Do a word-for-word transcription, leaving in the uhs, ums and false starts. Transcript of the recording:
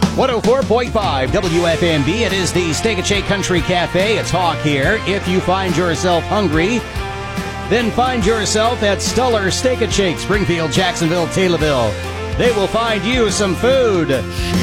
one oh four point five W F M B. It is the Steak and Shake Country Cafe. It's Hawk here. If you find yourself hungry, then find yourself at Stuller Steak and Shake, Springfield, Jacksonville, Taylorville. They will find you some food.